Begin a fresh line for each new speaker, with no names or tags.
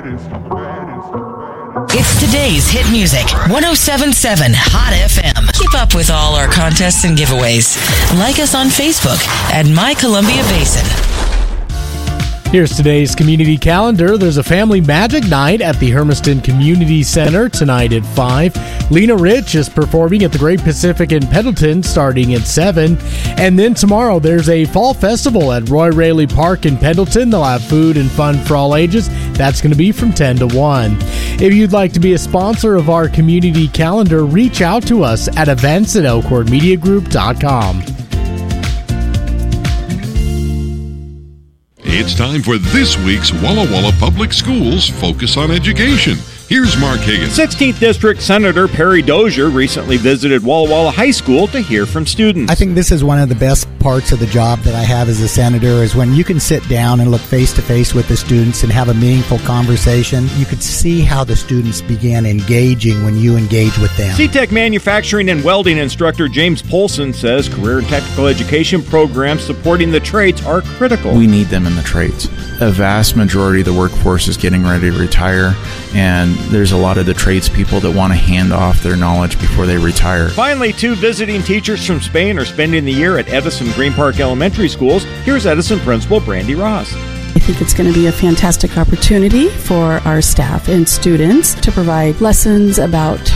It's today's hit music, 107.7 Hot FM. Keep up with all our contests and giveaways. Like us on Facebook at My Columbia Basin.
Here's today's community calendar. There's a family magic night at the Hermiston Community Center tonight at 5. Lena Rich is performing at the Great Pacific in Pendleton starting at 7. And then tomorrow there's a fall festival at Roy Raley Park in Pendleton. They'll have food and fun for all ages. That's going to be from 10 to 1. If you'd like to be a sponsor of our community calendar, reach out to us at events@elkhornmediagroup.com.
It's time for this week's Walla Walla Public Schools Focus on Education. Here's Mark Higgins.
16th District Senator Perry Dozier recently visited Walla Walla High School to hear from students.
I think this is one of the best parts of the job that I have as a senator is when you can sit down and look face to face with the students and have a meaningful conversation. You could see how the students began engaging when you engage with them.
CTEC manufacturing and welding instructor James Polson says career and technical education programs supporting the trades are critical.
We need them in the trades. A vast majority of the workforce is getting ready to retire, and there's a lot of the tradespeople that want to hand off their knowledge before they retire.
Finally, 2 visiting teachers from Spain are spending the year at Edison Green Park Elementary Schools. Here's Edison Principal Brandy Ross.
I think it's going to be a fantastic opportunity for our staff and students to provide lessons about